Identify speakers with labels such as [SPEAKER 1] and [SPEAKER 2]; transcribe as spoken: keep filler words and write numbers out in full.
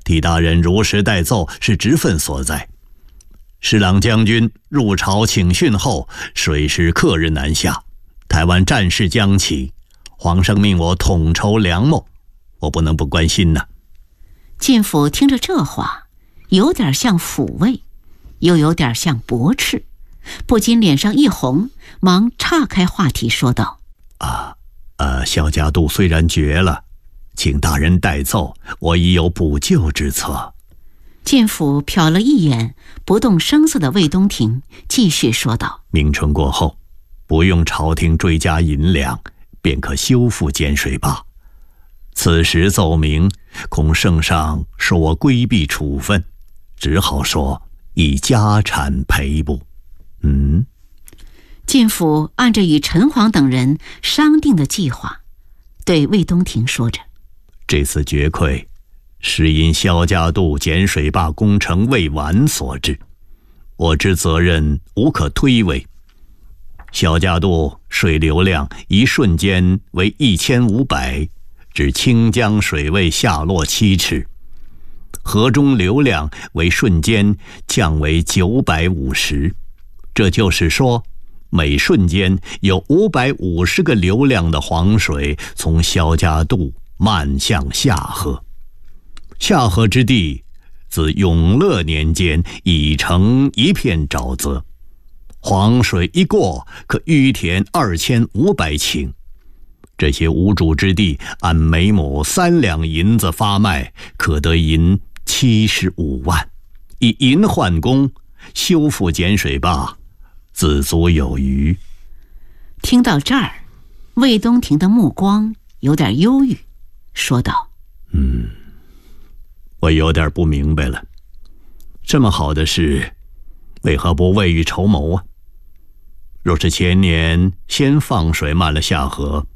[SPEAKER 1] 替大人如实代奏是职分所在。施琅将军入朝请训后，水师克日南下，台湾战事将起，皇上命我统筹良谋，我不能不关心呐。
[SPEAKER 2] 晋府听着这话，有点像抚慰，又有点像驳斥，不禁脸上一红，忙岔开话题说道：
[SPEAKER 1] 啊，呃，萧家渡虽然绝了，请大人代奏，我已有补救之策。
[SPEAKER 2] 晋府瞟了一眼不动声色的魏东庭，继续说道：
[SPEAKER 1] 明春过后，不用朝廷追加银两，便可修复碱水坝。此时奏明，恐圣上说我规避处分，只好说以家产赔补。嗯，
[SPEAKER 2] 晋府按着与陈皇等人商定的计划，对魏东庭说着：
[SPEAKER 1] 这次决溃是因萧家渡碱水坝工程未完所致，我之责任无可推诿。萧家渡水流量一瞬间为一千五百，至清江水位下落七尺，河中流量为瞬间降为九百五十，这就是说，每瞬间有五百五十个流量的黄水从萧家渡漫向下河。下河之地自永乐年间已成一片沼泽，黄水一过，可淤填二千五百顷。这些无主之地按每亩三两银子发卖，可得银七十五万，以银换工，修复碱水坝，自足有余。
[SPEAKER 2] 听到这儿，魏东庭的目光有点忧郁，说道：
[SPEAKER 1] 嗯，我有点不明白了，这么好的事，为何不未雨绸缪啊？若是前年先放水慢了下河，